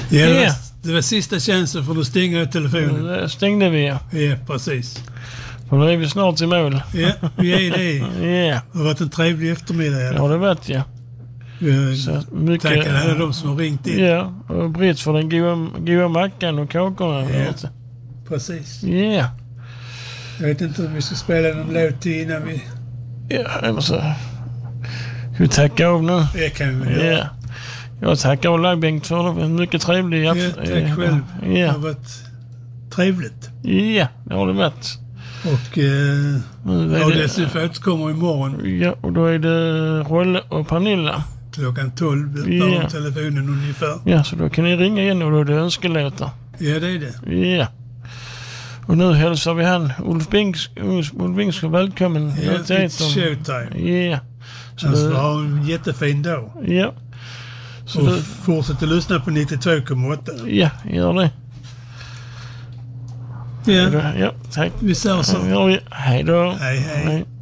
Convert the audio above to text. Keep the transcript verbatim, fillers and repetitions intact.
Ja, det, Ja. var, det var sista chansen för att stänga telefonen. Det stängde vi, ja. Ja, precis. För nu är vi snart i mål. Ja, vi är det. Ja, Det har varit en trevlig eftermiddag. ja det vet jag. Vi Så mycket, tackar alla de som har ringt in. Ja, och Britt för den goda, goda mackan och kakorna. Ja. vet du. Precis. Ja. Jag vet inte om vi ska spela någon låt till innan vi... Ja, eller så... Ska vi tacka av nu? Det kan vi väl göra. Ja. Jag tackar alla Bengt för det. var en mycket trevlig Ja, aft- tack själv. Det Ja, har varit trevligt. ja, det har det varit. Och eh, Nu är ja, det- dessutom återkommer imorgon Ja, och då är det Rolle och Pernilla. klockan tolv. Ja. På telefonen ungefär. Ja, så då kan ni ringa in och då är det önskelåtar. Ja, det är det. Ja. Och nu hälsar vi han Ulf Bings, Ulf Bings välkommen Ja, till it's etern. showtime. Ja. Så Han ska det, ha en jättefin dag. ja. Så Och det, fortsätt att lyssna på nittiotvå komma åtta. ja, gör det. Ja, Ja, tack. vi ses så. Ja, hej då. Hej, hej. hej.